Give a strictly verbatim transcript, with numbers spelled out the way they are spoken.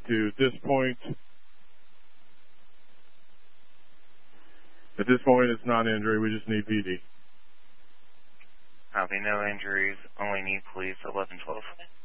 two. At this point, at this point, it's not injury. We just need P D. Copy, no injuries. Only need police eleven twelve.